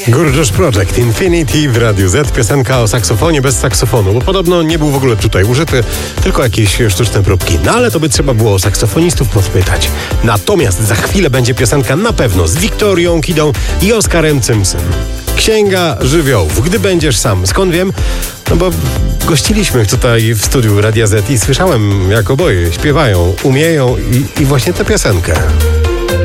Gorgeous Project Infinity w Radiu Z. Piosenka o saksofonie bez saksofonu, bo podobno nie był w ogóle tutaj użyty, tylko jakieś sztuczne próbki. No ale to by trzeba było saksofonistów podpytać. Natomiast za chwilę będzie piosenka na pewno z Wiktorią Kidą i Oskarem Cymsem. Księga żywiołów. Gdy będziesz sam. Skąd wiem? No bo gościliśmy tutaj w studiu Radia Z i słyszałem, jak oboje śpiewają, umieją i właśnie tę piosenkę.